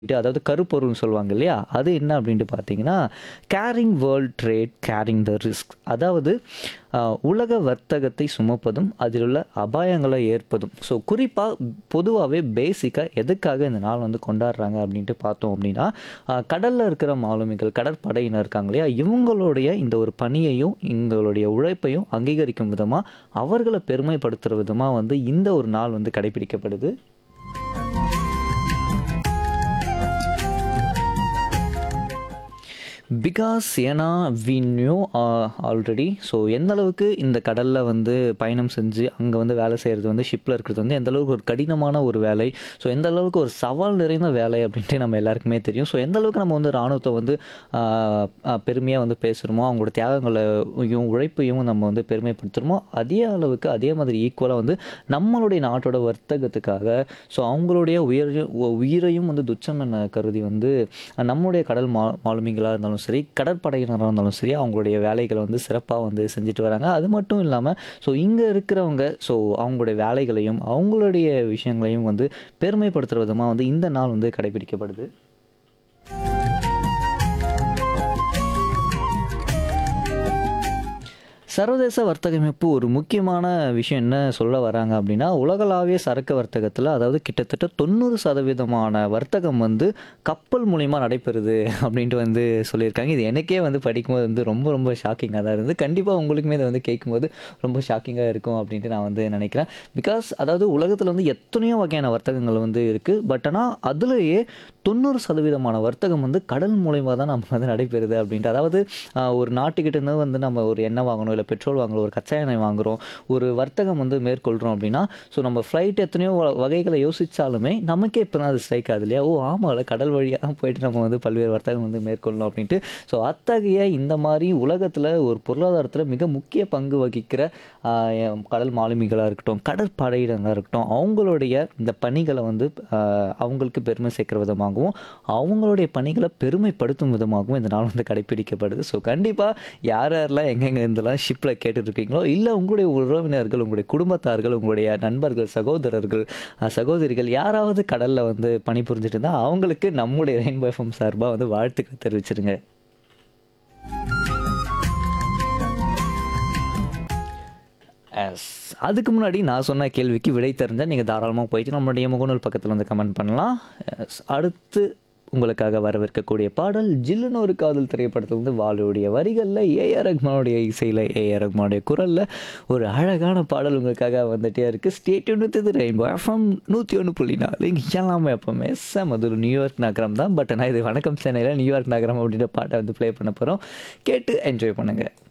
அதாவது கருப்பொருள்னு சொல்லுவாங்க இல்லையா? அது என்ன அப்படின்ட்டு பார்த்தீங்கன்னா, carrying world trade carrying the risk. அதாவது அ உலக வர்த்தகத்தை சுமப்பதும், அதிலுள்ள அபாயங்கள ஏற்பதும். ஸோ குறிப்பா பொதுவாவே பேசிக்கா எதுக்காக இந்த நாள் வந்து கொண்டாடுறாங்க அப்படின்ட்டு பார்த்தோம் அப்படின்னா, கடல்ல இருக்கிற மாலுமிகள், கடற்படையினர் இருக்காங்க இல்லையா? இவங்களுடைய இந்த ஒரு பணியையும், எங்களுடைய உழைப்பையும் அங்கீகரிக்கும் விதமா, அவர்கள பெருமைப்படுத்துற விதமா வந்து இந்த ஒரு நாள் வந்து கடைபிடிக்கப்படுது. பிகாஸ் ஏன்னா வி நியூ ஆல்ரெடி. ஸோ எந்த அளவுக்கு இந்த கடலில் வந்து பயணம் செஞ்சு அங்கே வந்து வேலை செய்கிறது வந்து ஷிப்பில் இருக்கிறது வந்து எந்த அளவுக்கு ஒரு கடினமான ஒரு வேலை. ஸோ எந்த அளவுக்கு ஒரு சவால் நிறைந்த வேலை அப்படின்ட்டு நம்ம எல்லாருக்குமே தெரியும். ஸோ எந்த அளவுக்கு நம்ம வந்து இராணுவத்தை வந்து பெருமையாக வந்து பேசுகிறோமோ, அவங்களோட தியாகங்களையும் உழைப்பையும் நம்ம வந்து பெருமைப்படுத்துகிறோமோ, அதே அளவுக்கு அதே மாதிரி ஈக்குவலாக வந்து நம்மளுடைய நாட்டோட வர்த்தகத்துக்காக ஸோ அவங்களுடைய உயிரையும் வந்து துச்சம் என கருதி வந்து நம்முடைய கடல் மாலுமிகளாக இருந்தாலும் சரி, கடற்படையினராக இருந்தாலும் சரி, அவங்களுடைய வேலைகளை வந்து சிறப்பாக வந்து செஞ்சுட்டு வராங்க. அது மட்டும் இல்லாமல் ஸோ இங்கே இருக்கிறவங்க ஸோ அவங்களுடைய வேலைகளையும் அவங்களுடைய விஷயங்களையும் வந்து பெருமைப்படுத்துகிற விதமாக வந்து இந்த நாள் வந்து கடைபிடிக்கப்படுது. சர்வதேச வர்த்தக அமைப்பு ஒரு முக்கியமான விஷயம் என்ன சொல்ல வராங்க அப்படின்னா, உலகளாவிய சரக்கு வர்த்தகத்தில் அதாவது கிட்டத்தட்ட 90% வர்த்தகம் வந்து கப்பல் மூலியமா நடைபெறுது அப்படின்ட்டு வந்து சொல்லியிருக்காங்க. இது எனக்கே வந்து படிக்கும்போது வந்து ரொம்ப ரொம்ப ஷாக்கிங்காக தான் இருந்தது. கண்டிப்பாக உங்களுக்குமே இதை வந்து கேட்கும்போது ரொம்ப ஷாக்கிங்காக இருக்கும் அப்படின்ட்டு நான் வந்து நினைக்கிறேன். பிகாஸ் அதாவது உலகத்தில் வந்து எத்தனையோ வகையான வர்த்தகங்கள் வந்து இருக்குது. பட் ஆனால் அதுலேயே 90% வர்த்தகம் வந்து கடல் மூலியமா தான் நமக்கு வந்து நடைபெறுது அப்படின்ட்டு. அதாவது ஒரு நாட்டுக்கிட்ட இருந்து வந்து நம்ம ஒரு எண்ணெய் வாங்கணும், இல்லை பெட்ரோல் வாங்குறோம், ஒரு கச்சா எண்ணெய் வாங்குறோம், ஒரு வர்த்தகம் வந்து மேற்கொள்கிறோம் அப்படின்னா, ஸோ நம்ம ஃப்ளைட் எத்தனையோ வகைகளை யோசிச்சாலுமே நமக்கே இப்போ தான் அது ஸ்ட்ரைக் ஆகுது இல்லையா? ஓ ஆமாம்ல, கடல் வழியாக தான் போயிட்டு நம்ம வந்து பல்வேறு வர்த்தகம் வந்து மேற்கொள்ளணும் அப்படின்ட்டு. ஸோ அத்தகைய இந்த மாதிரி உலகத்தில் ஒரு பொருளாதாரத்தில் மிக முக்கிய பங்கு வகிக்கிற கடல் மாலுமிகளாக இருக்கட்டும், கடற்படையினராக இருக்கட்டும், அவங்களுடைய இந்த பணிகளை வந்து அவங்களுக்கு பெருமை சேர்க்கிற விதமாகவும், அவங்களுடைய பணிகளை பெருமைப்படுத்தும் விதமாகவும் இந்த நாள் வந்து கடைப்பிடிக்கப்படுது. ஸோ கண்டிப்பாக யார் யாரெல்லாம் எங்கெங்கே இருந்தெல்லாம் ஷிப்பில் கேட்டுட்ருக்கீங்களோ, இல்லை உங்களுடைய உறவினர்கள், உங்களுடைய குடும்பத்தார்கள், உங்களுடைய நண்பர்கள், சகோதரர்கள், சகோதரிகள் யாராவது கடலில் வந்து பணிபுரிஞ்சுட்டு இருந்தால் அவங்களுக்கு நம்முடைய ரெயின்போ எஃப்எம் சார்பாக வந்து வாழ்த்துக்கள் தெரிவிச்சிருங்க. எஸ். அதுக்கு முன்னாடி நான் சொன்ன கேள்விக்கு விடை தெரிஞ்சால் நீங்கள் தாராளமாக போயிட்டு நம்மளுடைய முகநூல் பக்கத்தில் வந்து கமெண்ட் பண்ணலாம். எஸ். அடுத்து உங்களுக்காக வரவிருக்கக்கூடிய பாடல் ஜில்லுன்னு ஒரு காதல் திரைப்படத்தில் வந்து வாலுடைய வரிகளில் ஏஆர் ரஹ்மானுடைய இசையில் ஏஆர் ரஹ்மானுடைய குரலில் ஒரு அழகான பாடல் உங்களுக்காக வந்துட்டே இருக்குது. ஸ்டேட்யூன் வித் ரெயின்போ எஃப்எம் 101.4 இங்கே எல்லாமே எப்பவுமே செம். அது ஒரு நியூயார்க் நகரம் தான். பட் ஆனால் இது வணக்கம் சென்னையில் நியூயார்க் நகரம் அப்படின்ற பாட்டை வந்து ப்ளே பண்ண போகிறோம். கேட்டு என்ஜாய் பண்ணுங்கள்.